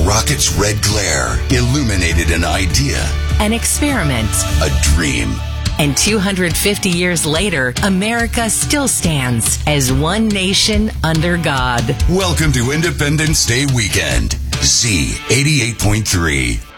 rocket's red glare illuminated an idea, an experiment, a dream. And 250 years later, America still stands as one nation under God. Welcome to Independence Day weekend. Z 88.3.